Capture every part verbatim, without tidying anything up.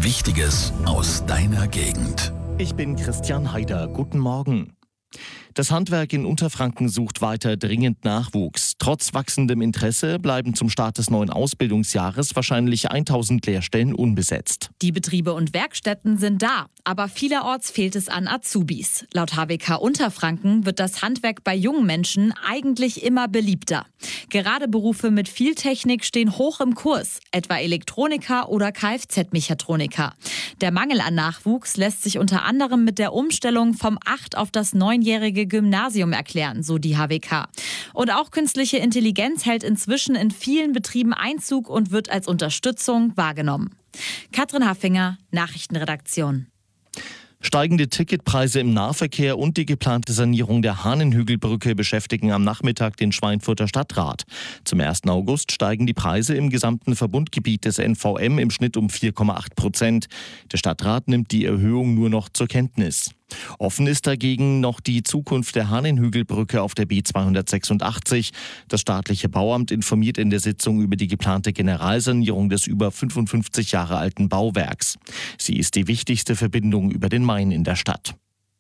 Wichtiges aus deiner Gegend. Ich bin Christian Haider. Guten Morgen. Das Handwerk in Unterfranken sucht weiter dringend Nachwuchs. Trotz wachsendem Interesse bleiben zum Start des neuen Ausbildungsjahres wahrscheinlich tausend Lehrstellen unbesetzt. Die Betriebe und Werkstätten sind da, aber vielerorts fehlt es an Azubis. Laut H W K Unterfranken wird das Handwerk bei jungen Menschen eigentlich immer beliebter. Gerade Berufe mit viel Technik stehen hoch im Kurs, etwa Elektroniker oder Kfz-Mechatroniker. Der Mangel an Nachwuchs lässt sich unter anderem mit der Umstellung vom acht- auf das neunjährige Gymnasium erklären, so die H W K. Und auch künstliche Intelligenz hält inzwischen in vielen Betrieben Einzug und wird als Unterstützung wahrgenommen. Katrin Haffinger, Nachrichtenredaktion. Steigende Ticketpreise im Nahverkehr und die geplante Sanierung der Hahnenhügelbrücke beschäftigen am Nachmittag den Schweinfurter Stadtrat. Zum ersten August steigen die Preise im gesamten Verbundgebiet des N V M im Schnitt um vier Komma acht Prozent. Der Stadtrat nimmt die Erhöhung nur noch zur Kenntnis. Offen ist dagegen noch die Zukunft der Hahnenhügelbrücke auf der B zweihundertsechsundachtzig. Das staatliche Bauamt informiert in der Sitzung über die geplante Generalsanierung des über fünfundfünfzig Jahre alten Bauwerks. Sie ist die wichtigste Verbindung über den Main in der Stadt.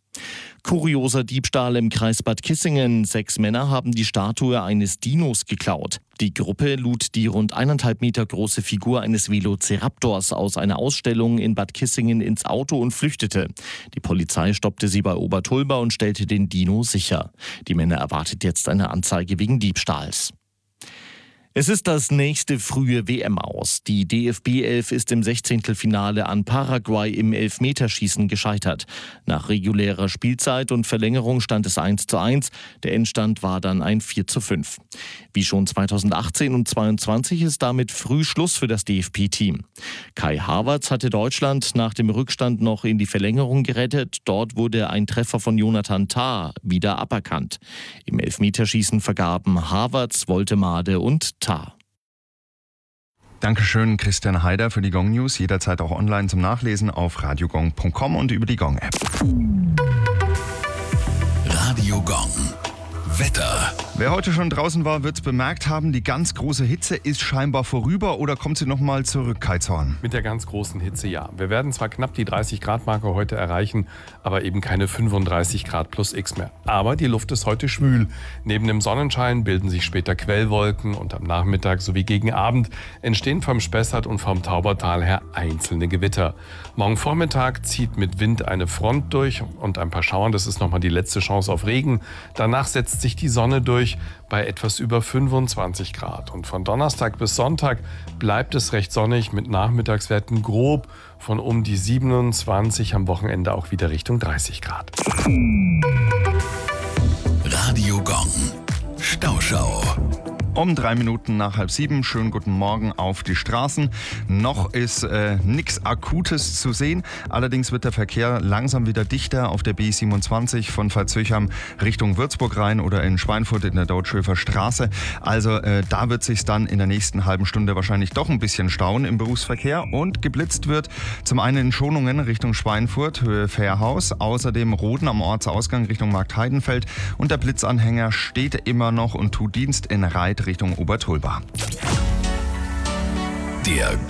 Kurioser Diebstahl im Kreis Bad Kissingen. Sechs Männer haben die Statue eines Dinos geklaut. Die Gruppe lud die rund eineinhalb Meter große Figur eines Velociraptors aus einer Ausstellung in Bad Kissingen ins Auto und flüchtete. Die Polizei stoppte sie bei Obertulba und stellte den Dino sicher. Die Männer erwartet jetzt eine Anzeige wegen Diebstahls. Es ist das nächste frühe W M-Aus. Die D F B elf ist im Sechzehntelfinale an Paraguay im Elfmeterschießen gescheitert. Nach regulärer Spielzeit und Verlängerung stand es eins zu eins. Der Endstand war dann ein vier zu fünf. Wie schon zweitausendachtzehn und zweitausendzweiundzwanzig ist damit früh Schluss für das D F B-Team. Kai Havertz hatte Deutschland nach dem Rückstand noch in die Verlängerung gerettet. Dort wurde ein Treffer von Jonathan Tah wieder aberkannt. Im Elfmeterschießen vergaben Havertz, Woltemade und Tah. Dankeschön, Christian Haider, für die Gong News. Jederzeit auch online zum Nachlesen auf radiogong punkt com und über die Gong App. Radio Gong. Wetter. Wer heute schon draußen war, wird es bemerkt haben, die ganz große Hitze ist scheinbar vorüber, oder kommt sie nochmal zurück, Kai Zorn? Mit der ganz großen Hitze, ja. Wir werden zwar knapp die dreißig Grad Marke heute erreichen, aber eben keine fünfunddreißig Grad plus X mehr. Aber die Luft ist heute schwül. Neben dem Sonnenschein bilden sich später Quellwolken und am Nachmittag sowie gegen Abend entstehen vom Spessart und vom Taubertal her einzelne Gewitter. Morgen Vormittag zieht mit Wind eine Front durch und ein paar Schauern. Das ist nochmal die letzte Chance auf Regen. Danach setzt sich die Sonne durch bei etwas über fünfundzwanzig Grad. Und von Donnerstag bis Sonntag bleibt es recht sonnig mit Nachmittagswerten grob von um die siebenundzwanzig, am Wochenende auch wieder Richtung dreißig Grad. Radio Gong. Stauschau. Um drei Minuten nach halb sieben. Schönen guten Morgen auf die Straßen. Noch ist äh, nichts Akutes zu sehen. Allerdings wird der Verkehr langsam wieder dichter auf der B siebenundzwanzig von Pfalzöchheim Richtung Würzburg rein oder in Schweinfurt in der Deutschhöfer Straße. Also äh, da wird sich dann in der nächsten halben Stunde wahrscheinlich doch ein bisschen stauen im Berufsverkehr. Und geblitzt wird zum einen in Schonungen Richtung Schweinfurt, Höhe Fährhaus. Außerdem Roden am Ortsausgang Richtung Marktheidenfeld. Und der Blitzanhänger steht immer noch und tut Dienst in Reit Richtung Obertulba. Der